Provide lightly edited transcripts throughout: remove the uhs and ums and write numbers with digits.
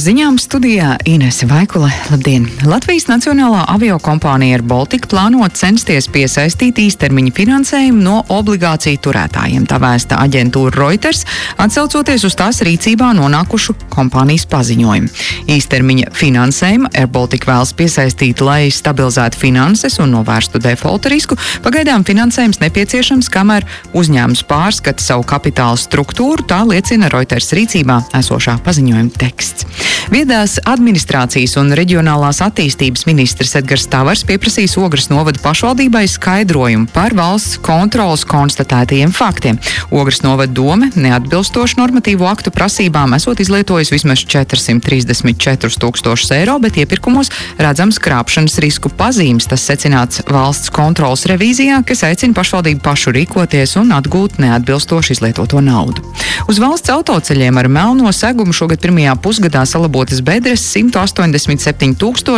ziņām studijā Inese Vaikule. Labdien! Latvijas Nacionālā aviokompānija Air Baltica plāno censties piesaistīt īstermiņa finansējumu no obligāciju turētājiem. Tā vēsta aģentūra Reuters, atsaucoties uz tās rīcībā nonākušu kompānijas paziņojumu. Īstermiņa finansējumu Air Baltica vēlas piesaistīt, lai stabilizētu finanses un novērstu defaulta risku. Pagaidām finansējums nepieciešams, kamēr uzņēmums pārskata savu kapitāla struktūru, tā liecina Reuters rīcībā esošā paziņojuma teksts. Viedās administrācijas un reģionālās attīstības ministrs Edgars Tavars pieprasīs Ogres novada pašvaldībai skaidrojumu par valsts kontrolas konstatētajiem faktiem. Ogres novada dome neatbilstoši normatīvo aktu prasībām esot izlietojis vismaz 434 000 eiro, bet iepirkumos redzams krāpšanas risku pazīmes. Tas secināts valsts kontrolas revīzijā, kas aicina pašvaldību pašu rīkoties un atgūt neatbilstoši izlietoto naudu. Uz valsts autoceļiem ar melno segumu šogad pirmajā pusgadā salabotas bedres 187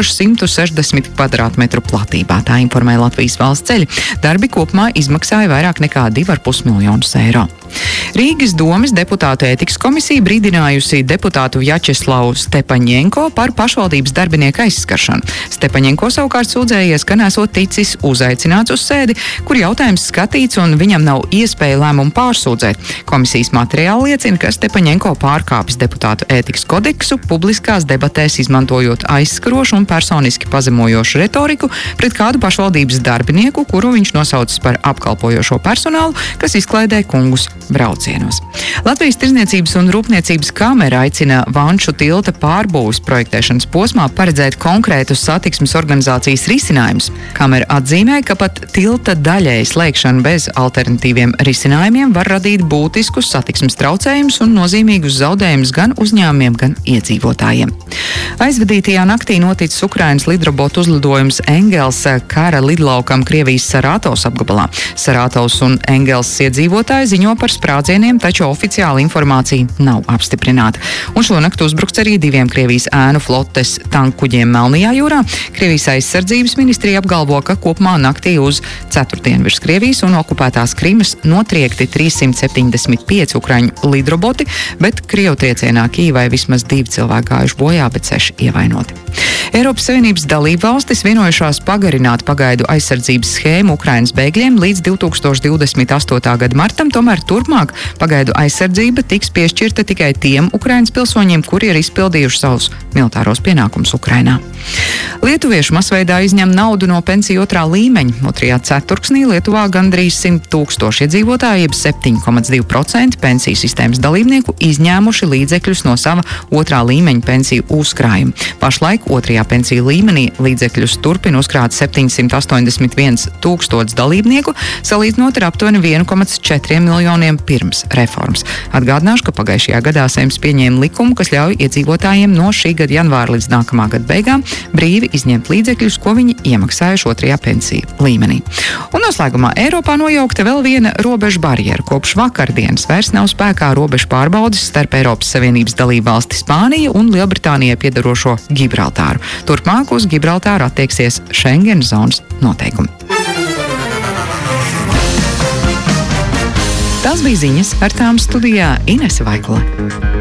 160 kvadrātmetru platībā. Tā informē Latvijas valsts ceļi. Darbi kopumā izmaksāja vairāk nekā 2,5 miljonus eiro. Rīgas domes deputātu ētikas komisija brīdinājusi deputātu Vjačeslavu Stepaņenko par pašvaldības darbinieku aizskaršanu. Stepaņenko savukārt sūdzējies, ka nesot ticis uzaicināts uz sēdi, kur jautājums skatīts un viņam nav iespēja lēmumu pārsūdzēt. Komisijas materiāli liecina, ka Stepaņenko pārkāpis deputātu ētikas kodeksu, publiskās debatēs izmantojot aizskarošu un personiski pazemojošu retoriku pret kādu pašvaldības darbinieku, kuru viņš nosaucis par apkalpojošo personālu, kas izklaidē kungus braucienos. Latvijas Tirdzniecības un Rūpniecības kamera aicina Vanšu tilta pārbūves projektēšanas posmā paredzēt konkrētus satiksmes organizācijas risinājumus. Kamera atzīmē, ka pat tilta daļēji slēgšana bez alternatīviem risinājumiem var radīt būtiskus satiksmes traucējumus un nozīmīgus zaudējumus gan uzņēmumiem, gan iedzīvotājiem. Aizvadītajā naktī noticis Ukrainas lidrobotu uzlidojums Engels kara lidlaukam Krievijas Sarātovas apgabalā. Sarātovas un Engels iedzīvotāji ziņo par sprādzieniem, taču oficiāla informācija nav apstiprināta. Un šonakt uzbrukts arī 2 Krievijas ēnu flotes tankkuģiem Melnajā jūrā. Krievijas aizsardzības ministrija apgalvo, ka kopumā naktī uz ceturtdienu virs Krievijas un okupētās Krimas notriekti 375 ukraiņu lidroboti, bet Krievu triecienā Kīvai vismaz 2 cilvēki gājuši bojā, bet 6 ievainoti. Eiropas Savienības dalībvalstis vienojušās pagarināt pagaidu aizsardzības schēmu Ukrainas bēgļiem līdz 2028. gada martam, tomēr turpmāk pagaidu aizsardzība tiks piešķirta tikai tiem Ukrainas pilsoņiem, kuri ir izpildījuši savus militāros pienākumus Ukrainā. Lietuvieši masveidā izņem naudu no pensiju 2. līmeņa. 2. ceturksnī Lietuvā gandrīz 100 000 iedzīvotāji, jeb 7,2% pensiju sistēmas dalībnieku izņēmuši līdzekļus no sava 2. līmeņa pensiju uzkrājuma. Pašlaik 2. pensiju līmenī līdzekļus turpina uzkrāt 781 000 dalībnieku, salīdzinot ar aptuveni 1,4 miljoniem pirms reformas. Atgādināšu, ka pagājušajā gadā Saeims pieņēma likumu, kas ļauj iedzīvotājiem no šī gada janvāra līdz nākamā gada beigām brīvi izņemt līdzekļus, ko viņi iemaksājuši 2. pensiju līmenī. Un noslēgumā Eiropā nojaukta vēl viena robežu barjera. Kopš vakardienas vairs nav spēkā robežu pārbaudes starp Eiropas Savienības dalībvalsti Spāniju un Lielbritānijai piedarošo Gibraltāru. Turpmāk uz Gibraltāru attieksies Schengen zonas noteikumi. Tās bija ziņas, ar tām studijā Inese Vaikule.